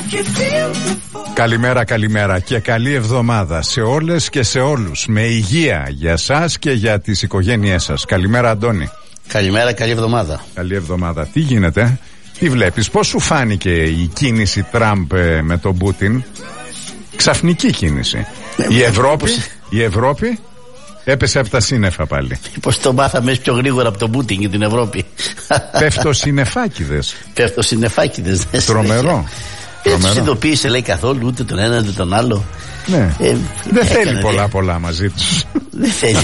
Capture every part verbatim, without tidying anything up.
Καλημέρα, καλημέρα και καλή εβδομάδα σε όλες και σε όλους. Με υγεία για σας και για τις οικογένειές σας. Καλημέρα, Αντώνη. Καλημέρα, καλή εβδομάδα. Καλή εβδομάδα. Τι γίνεται, τι βλέπεις, πώς σου φάνηκε η κίνηση Τραμπ με τον Πούτιν? Ξαφνική κίνηση. Ε, η Ευρώπη, πώς... η Ευρώπη έπεσε από τα σύννεφα πάλι. Πώς το μάθαμε πιο γρήγορα από τον Πούτιν και την Ευρώπη. Πέφτοσυννεφάκηδες. Πέφτοσυννεφάκηδες. Τρομερό. Δεν τους ειδοποίησε, λέει, καθόλου ούτε τον ένα ούτε τον άλλο. Ναι. Ε, δεν θέλει πολλά δια... πολλά μαζί τους. Δεν θέλει.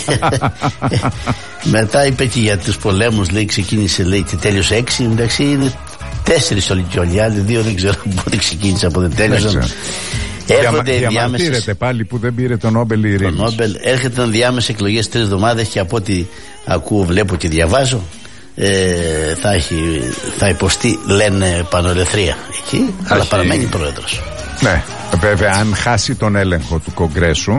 Μετά είπε και για τους πολέμους, λέει, ξεκίνησε, λέει, και τέλειωσε έξι. Εντάξει, είναι τέσσερις όλοι και όλοι. Άλλοι δύο δεν ξέρω πότε ξεκίνησε, από δεν τέλειωσαν. Διαμα, διαμαρτύρεται πάλι που δεν πήρε τον Νόμπελ η ειρήνης. Το Νόμπελ έρχεται διάμεσες εκλογές τρεις εβδομάδες και από ό,τι ακούω, βλέπω και διαβάζω, ε, θα, έχει, θα υποστεί, λένε, πανολεθρία εκεί, θα αλλά έχει... παραμένει πρόεδρος. Ναι, βέβαια, αν χάσει τον έλεγχο του Κογκρέσου,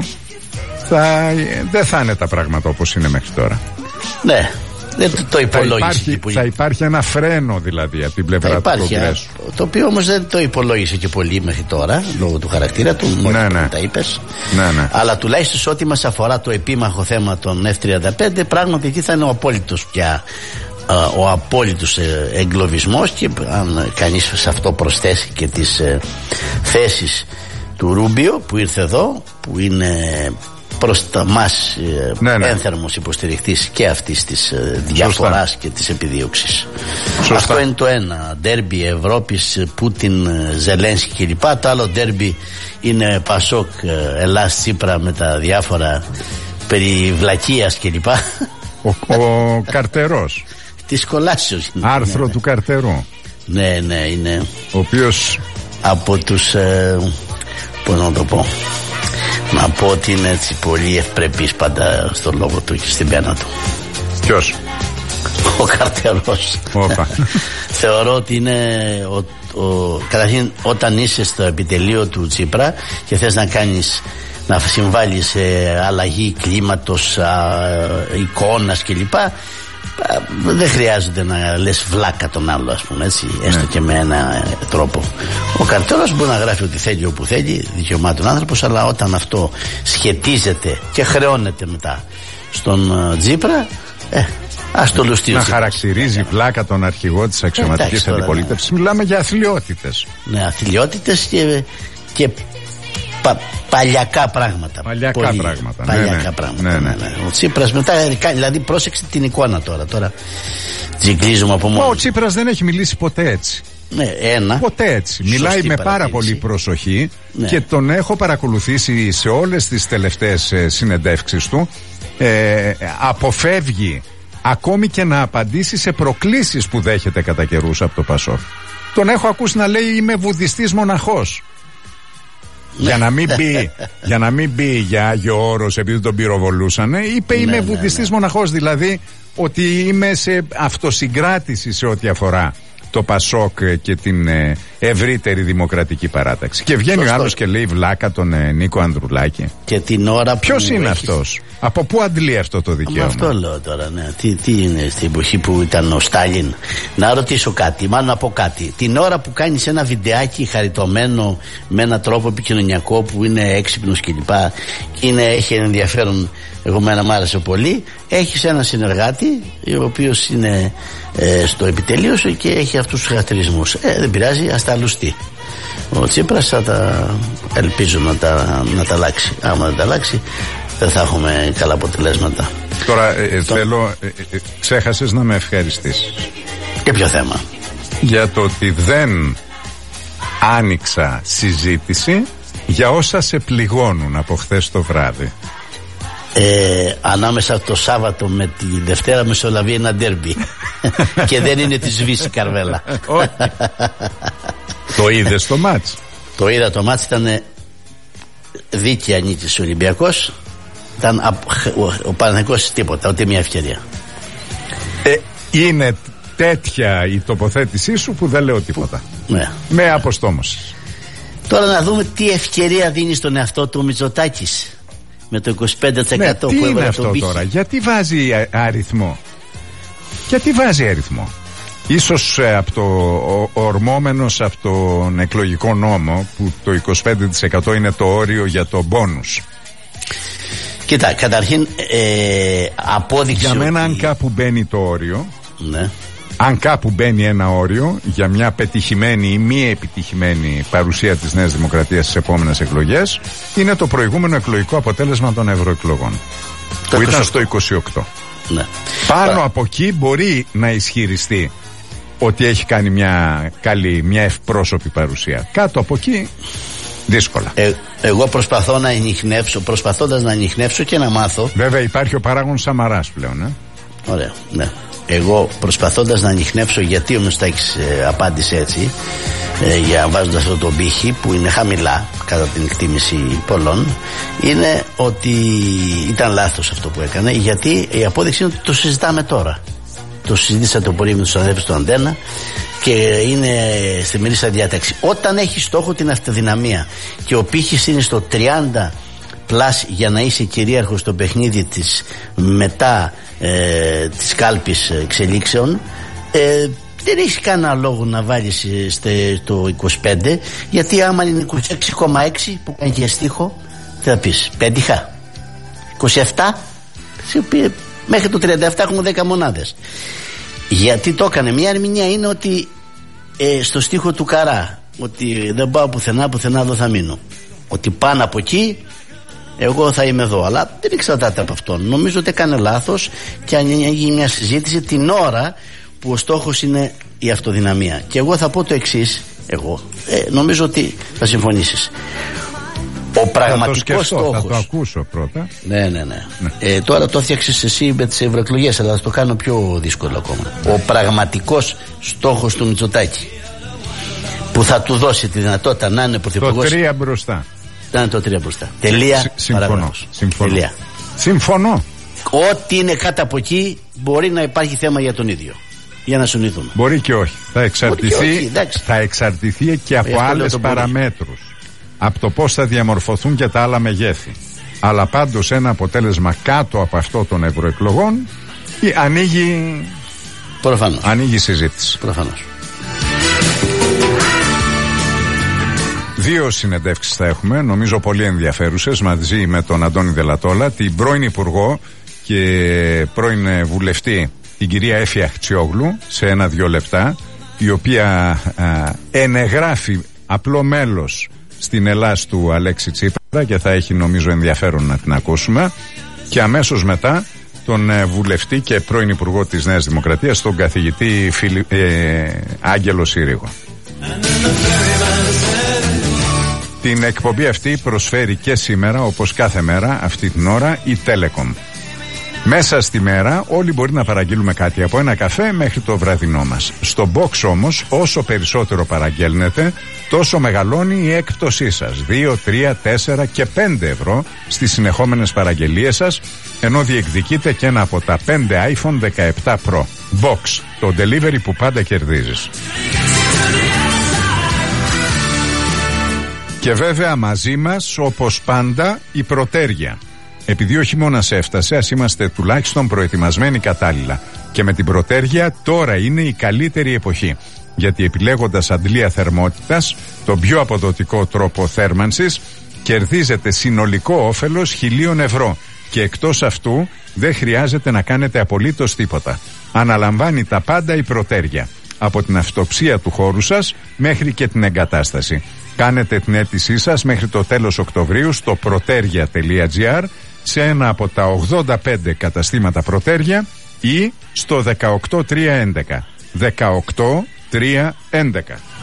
θα, δεν θα είναι τα πράγματα όπως είναι μέχρι τώρα. Ναι. Δεν το, το υπολόγισε. Θα υπάρχει, που... θα υπάρχει ένα φρένο δηλαδή από την πλευρά του Κογκρέσου. Το οποίο όμως δεν το υπολόγισε και πολύ μέχρι τώρα, λόγω του χαρακτήρα του. Μόλις ναι, ναι. τα είπες. Ναι, ναι. Αλλά τουλάχιστον ό,τι μας αφορά το επίμαχο θέμα των εφ τριάντα πέντε, πράγματι εκεί θα είναι ο απόλυτος πια. Ο απόλυτος εγκλωβισμός, και αν κανείς σε αυτό προσθέσει και τις ε, θέσεις του Ρούμπιο που ήρθε εδώ, που είναι προς τα μας ε, ναι, ναι. ένθερμος υποστηριχτής και αυτής της ε, διαφοράς Σωστά. και της επιδίωξης. Σωστά. Αυτό είναι το ένα. Ντέρμπι Ευρώπης, Πούτιν, Ζελένσκι κλπ. Το άλλο ντέρμπι είναι Πασόκ, Ελλάς, Τσίπρα, με τα διάφορα περί βλακείας κλπ. Ο, ο Καρτερός. Της κολάσεως. Άρθρο ναι, ναι. του Καρτερού. Ναι, ναι, είναι. Ο οποίος από τους ε, πώς να το πω, να πω ότι είναι έτσι πολύ ευπρεπής πάντα στον λόγο του και στην πένα του. Ποιος? Ο Καρτερός. Θεωρώ ότι είναι ο, ο, καταρχήν, όταν είσαι στο επιτελείο του Τσίπρα και θες να κάνεις, να συμβάλλεις σε αλλαγή κλίματος, α, εικόνας κλπ, δεν χρειάζεται να λες βλάκα τον άλλο, ας πούμε, έτσι, έστω ναι. και με ένα τρόπο. Ο Καρτερός μπορεί να γράφει ό,τι θέλει όπου θέλει, δικαιωμάτων άνθρωπος, αλλά όταν αυτό σχετίζεται και χρεώνεται μετά στον Τσίπρα, ε, ας το λουστεί. Να χαρακτηρίζει ε, βλάκα τον αρχηγό της αξιωματικής αντιπολίτευσης. Ναι. Μιλάμε για αθλιότητες. Ναι, αθλιότητες και, και πα, παλιακά πράγματα. Παλιακά πολύ, πράγματα. Παλιακά ναι, ναι. πράγματα. Ναι, ναι. Ναι, ναι. Ο Τσίπρας μετά, δηλαδή πρόσεξε την εικόνα τώρα. Τώρα τζιγκλίζουμε από μόνο. Ο Τσίπρας δεν έχει μιλήσει ποτέ έτσι. Ναι, ένα. Ποτέ έτσι. Μιλάει με πάρα πολύ προσοχή ναι. και τον έχω παρακολουθήσει σε όλες τις τελευταίες ε, συνεντεύξεις του. Ε, αποφεύγει ακόμη και να απαντήσει σε προκλήσεις που δέχεται κατά καιρούς από το Πασόκ. Τον έχω ακούσει να λέει είμαι βουδιστής μοναχός. Για να μην μπει, για να μην μπει για Άγιο Όρος επειδή τον πυροβολούσανε, είπε είμαι ναι, βουδιστής ναι, ναι. μοναχός, δηλαδή ότι είμαι σε αυτοσυγκράτηση σε ό,τι αφορά το Πασόκ και την ε, ευρύτερη δημοκρατική παράταξη. Και βγαίνει Σωστό. ο άλλος και λέει βλάκα τον ε, Νίκο Ανδρουλάκη. Και την ώρα Ποιος είναι έχεις... αυτός? Από πού αντλεί αυτό το δικαίωμα? Αυτό λέω τώρα, ναι. Τι, τι είναι στην εποχή που ήταν ο Στάλιν? Να ρωτήσω κάτι, μάλλον να πω κάτι. Την ώρα που κάνεις ένα βιντεάκι χαριτωμένο με έναν τρόπο επικοινωνιακό που είναι έξυπνος κλπ. Και είναι, έχει ενδιαφέρον, εγώ μένα μ' άρεσε πολύ. Έχεις ένα συνεργάτη, ο οποίος είναι ε, στο επιτελείο σου και έχει αυτούς τους χαρακτηρισμούς. Ε, δεν πειράζει, ας τα αλλουστεί. Ο Τσίπρας θα τα ελπίζω να τα, να τα αλλάξει. Άμα δεν τα αλλάξει, δεν θα έχουμε καλά αποτελέσματα. Τώρα ε, ε, Το... θέλω ε, ε, ξέχασες να με ευχαριστήσεις. Και ποιο θέμα? Για το ότι δεν άνοιξα συζήτηση για όσα σε πληγώνουν από χθες το βράδυ. Ε, ανάμεσα το Σάββατο με τη Δευτέρα μεσολαβεί ένα ντέρμπι. Και δεν είναι τη Σβήση Καρβέλα. Το είδες το μάτς? Το είδα το μάτς, ήταν δίκαια νίκης ο Ολυμπιακός. Ήταν ο, ο Παναθηναϊκός τίποτα, ούτε μια ευκαιρία. ε, Είναι τέτοια η τοποθέτησή σου που δεν λέω τίποτα. Ναι. Με αποστόμωση. Τώρα να δούμε τι ευκαιρία δίνει στον εαυτό του ο Μητσοτάκης με το είκοσι πέντε τοις εκατό ναι, που έβαλε αυτό τώρα? Γιατί βάζει αριθμό? Γιατί βάζει αριθμό? Ίσως ε, από το ο, ορμόμενος από τον εκλογικό νόμο που το είκοσι πέντε τοις εκατό είναι το όριο για το μπόνους. Κοίτα, καταρχήν ε, απόδειξε για μένα ότι... αν κάπου μπαίνει το όριο, ναι. αν κάπου μπαίνει ένα όριο για μια πετυχημένη ή μη επιτυχημένη παρουσία της Νέας Δημοκρατίας στις επόμενες εκλογές, είναι το προηγούμενο εκλογικό αποτέλεσμα των ευρωεκλογών που ήταν στο είκοσι οκτώ. Ναι. Πάνω Πα... από εκεί μπορεί να ισχυριστεί ότι έχει κάνει μια καλή, μια ευπρόσωπη παρουσία. Κάτω από εκεί δύσκολα. Ε, εγώ προσπαθώ να ανιχνεύσω, προσπαθώντας να ανιχνεύσω και να μάθω. Βέβαια υπάρχει ο παράγων Σαμαράς πλέον, ε? Ωραία, ναι. Εγώ προσπαθώντας να ανιχνεύσω γιατί ο Μητσοτάκης ε, απάντησε έτσι, ε, για βάζοντας αυτό το πύχη που είναι χαμηλά κατά την εκτίμηση πολλών, είναι ότι ήταν λάθος αυτό που έκανε, γιατί η απόδειξη είναι ότι το συζητάμε τώρα. Το συζήτησα το πρωί με τους αδέρφους του Αντένα και είναι στη μερίσια διάταξη. Όταν έχει στόχο την αυτοδυναμία και ο πύχης είναι στο τριάντα πλάς για να είσαι κυρίαρχος στο παιχνίδι της μετά ε, της κάλπης εξελίξεων, ε, δεν έχει κανένα λόγο να βάλεις το είκοσι πέντε, γιατί άμα είναι είκοσι έξι κόμμα έξι που κάνει και στίχο, τι θα πεις, πέντιχα είκοσι επτά, μέχρι το τριάντα επτά έχουμε δέκα μονάδες. Γιατί το έκανε, μια ερμηνεία είναι ότι ε, στο στίχο του Καρά, ότι δεν πάω πουθενά, πουθενά εδώ θα μείνω, ότι πάνω από εκεί εγώ θα είμαι εδώ, αλλά δεν εξαρτάται από αυτόν. Νομίζω ότι έκανε λάθος και ανοίγει μια συζήτηση την ώρα που ο στόχος είναι η αυτοδυναμία. Και εγώ θα πω το εξής, εγώ ε, νομίζω ότι θα συμφωνήσεις. Ο πραγματικός στόχος. Θα το ακούσω πρώτα. Ναι, ναι, ναι. ναι. Ε, τώρα το έφτιαξες εσύ με τις ευρωεκλογές, αλλά θα το κάνω πιο δύσκολο ακόμα. Ο πραγματικός στόχος του Μητσοτάκη, που θα του δώσει τη δυνατότητα να είναι πρωθυπουργός. Το τρία μπροστά. Θα είναι το τρία μπροστά. Τελεία. Συμφωνώ. Συμφωνώ. Τελεία. Συμφωνώ. Ό,τι είναι κάτω από εκεί μπορεί να υπάρχει θέμα για τον ίδιο. Για να συνοηθούμε. Μπορεί και όχι. Θα εξαρτηθεί, όχι, θα εξαρτηθεί και από άλλες παραμέτρους. Από το πώς θα διαμορφωθούν και τα άλλα μεγέθη. Αλλά πάντως ένα αποτέλεσμα κάτω από αυτό των ευρωεκλογών ανοίγει, προφανώς, ανοίγει συζήτηση. Προφανώς. Δύο συνεντεύξεις θα έχουμε, νομίζω πολύ ενδιαφέρουσες, μαζί με τον Αντώνη Δελατόλα, την πρώην Υπουργό και πρώην Βουλευτή, την κυρία Έφη Αχτσιόγλου, σε ένα-δυο λεπτά, η οποία α, ενεγράφει απλό μέλος στην Ελλάς του Αλέξη Τσίπρα και θα έχει νομίζω ενδιαφέρον να την ακούσουμε, και αμέσως μετά τον ε, βουλευτή και πρώην Υπουργό της Νέας Δημοκρατίας, τον καθηγητή Φιλι, ε, Άγγελο Συρίγο. Την εκπομπή αυτή προσφέρει και σήμερα, όπως κάθε μέρα αυτή την ώρα, η Telecom. Μέσα στη μέρα όλοι μπορεί να παραγγείλουμε κάτι, από ένα καφέ μέχρι το βραδινό μας. Στο box όμως, όσο περισσότερο παραγγέλνετε, τόσο μεγαλώνει η έκπτωσή σας. δύο, τρία, τέσσερα και πέντε ευρώ στις συνεχόμενες παραγγελίες σας, ενώ διεκδικείτε και ένα από τα πέντε άιφον δεκαεπτά Pro. Box, το delivery που πάντα κερδίζεις. Και βέβαια μαζί μας, όπως πάντα, η Πρωτέργεια. Επειδή ο χειμώνας έφτασε, ας είμαστε τουλάχιστον προετοιμασμένοι κατάλληλα. Και με την Πρωτέργεια τώρα είναι η καλύτερη εποχή. Γιατί επιλέγοντας αντλία θερμότητας, τον πιο αποδοτικό τρόπο θέρμανσης, κερδίζετε συνολικό όφελος χιλίων ευρώ. Και εκτός αυτού δεν χρειάζεται να κάνετε απολύτως τίποτα. Αναλαμβάνει τα πάντα η Πρωτέργεια. Από την αυτοψία του χώρου σας μέχρι και την εγκατάσταση. Κάνετε την αίτησή σας μέχρι το τέλος Οκτωβρίου στο protergia τελεία gr, σε ένα από τα ογδόντα πέντε καταστήματα Πρωτέργεια ή στο δεκαοκτώ τριακόσια έντεκα. δεκαοκτώ τριακόσια έντεκα.